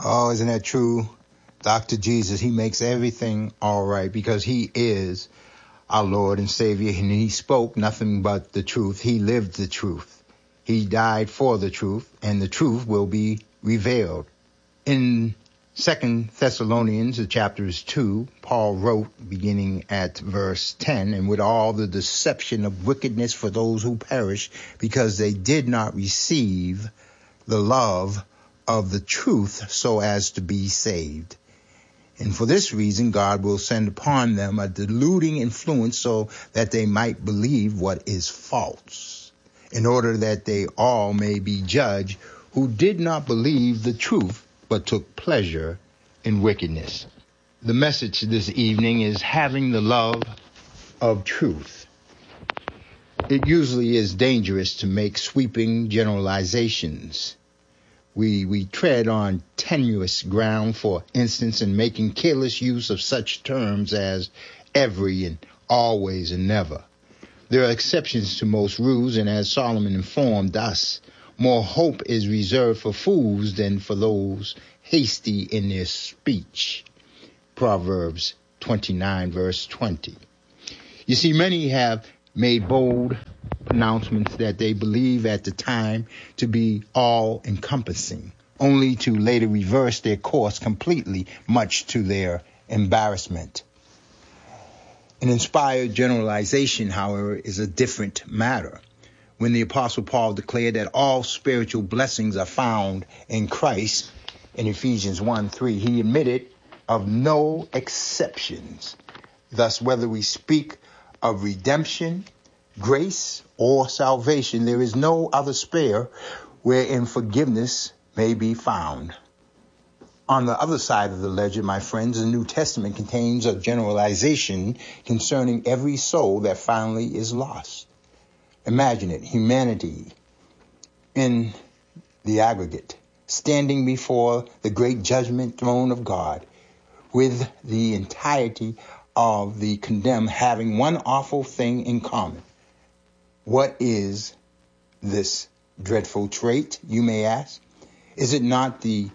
Oh, isn't that true? Dr. Jesus, he makes everything all right because he is our Lord and Savior, and he spoke nothing but the truth. He lived the truth. He died for the truth, and the truth will be revealed. In 2 Thessalonians, chapters 2, Paul wrote, beginning at verse 10, and with all the deception of wickedness for those who perish, because they did not receive the love of the truth so as to be saved. And for this reason, God will send upon them a deluding influence so that they might believe what is false, in order that they all may be judged who did not believe the truth, but took pleasure in wickedness. The message this evening is having the love of truth. It usually is dangerous to make sweeping generalizations. We tread on tenuous ground, for instance, in making careless use of such terms as every and always and never. There are exceptions to most rules, and as Solomon informed us, more hope is reserved for fools than for those hasty in their speech. Proverbs 29, verse 20. You see, many have made bold pronouncements that they believe at the time to be all-encompassing, only to later reverse their course completely, much to their embarrassment. An inspired generalization, however, is a different matter. When the Apostle Paul declared that all spiritual blessings are found in Christ in Ephesians 1:3, he admitted of no exceptions. Thus, whether we speak of redemption, grace, or salvation, there is no other sphere wherein forgiveness may be found. On the other side of the ledger, my friends, the New Testament contains a generalization concerning every soul that finally is lost. Imagine it, humanity in the aggregate, standing before the great judgment throne of God, with the entirety of the condemned having one awful thing in common. What is this dreadful trait, you may ask? Is it not the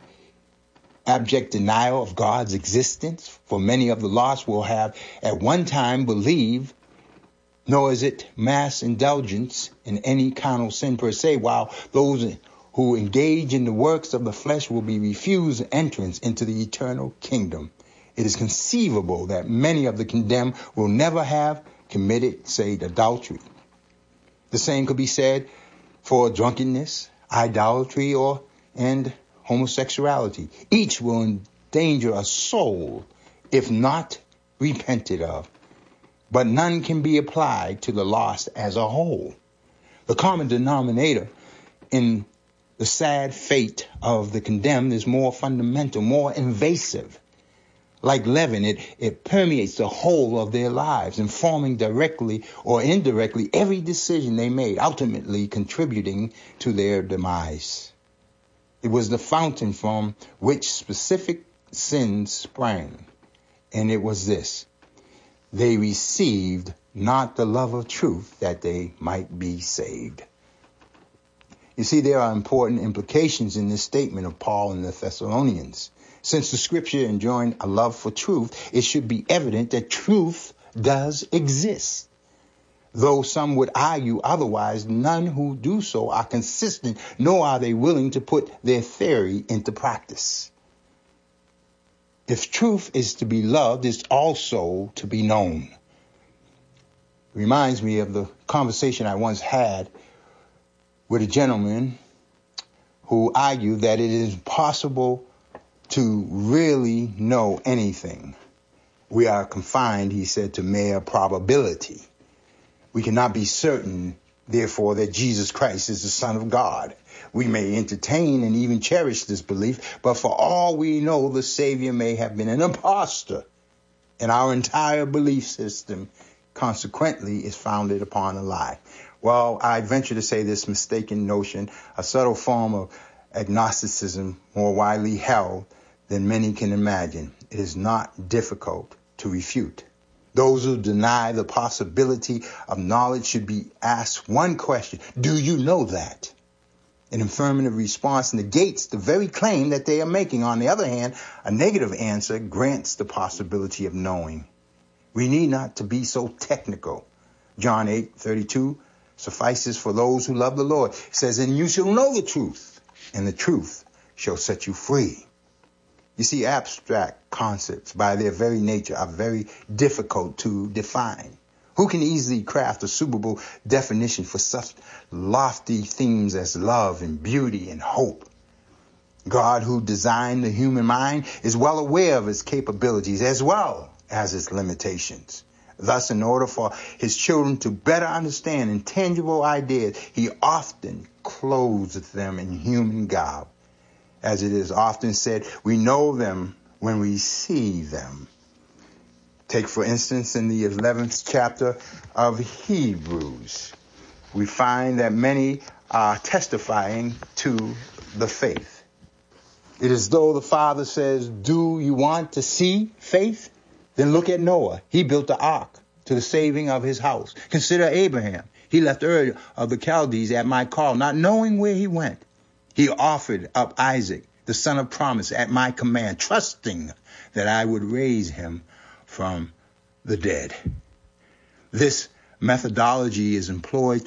abject denial of God's existence? For many of the lost will have at one time believed, nor is it mass indulgence in any carnal sin per se, while those who engage in the works of the flesh will be refused entrance into the eternal kingdom. It is conceivable that many of the condemned will never have committed, say, adultery. The same could be said for drunkenness, idolatry, and homosexuality. Each will endanger a soul if not repented of. But none can be applied to the lost as a whole. The common denominator in the sad fate of the condemned is more fundamental, more invasive. Like leaven, it permeates the whole of their lives, informing directly or indirectly every decision they made, ultimately contributing to their demise. It was the fountain from which specific sins sprang, and it was this: they received not the love of truth that they might be saved. You see, there are important implications in this statement of Paul and the Thessalonians. Since the scripture enjoined a love for truth, it should be evident that truth does exist. Though some would argue otherwise, none who do so are consistent, nor are they willing to put their theory into practice. If truth is to be loved, it's also to be known. It reminds me of the conversation I once had with a gentleman who argued that it is possible to really know anything. We are confined, he said, to mere probability. We cannot be certain, therefore, that Jesus Christ is the Son of God. We may entertain and even cherish this belief, but for all we know, the Savior may have been an impostor, and our entire belief system, consequently, is founded upon a lie. Well, I venture to say this mistaken notion, a subtle form of agnosticism more widely held than many can imagine. It is not difficult to refute. Those who deny the possibility of knowledge should be asked one question: do you know that? An affirmative response negates the very claim that they are making. On the other hand, a negative answer grants the possibility of knowing. We need not to be so technical. John 8:32 suffices for those who love the Lord. It says, and you shall know the truth, and the truth shall set you free. You see, abstract concepts by their very nature are very difficult to define. Who can easily craft a suitable definition for such lofty themes as love and beauty and hope? God, who designed the human mind, is well aware of its capabilities as well as its limitations. Thus, in order for his children to better understand intangible ideas, he often clothes them in human garb. As it is often said, we know them when we see them. Take, for instance, in the 11th chapter of Hebrews, we find that many are testifying to the faith. It is though the Father says, do you want to see faith? Then look at Noah. He built the ark to the saving of his house. Consider Abraham. He left Ur of the Chaldees at my call, not knowing where he went. He offered up Isaac, the son of promise, at my command, trusting that I would raise him from the dead. This methodology is employed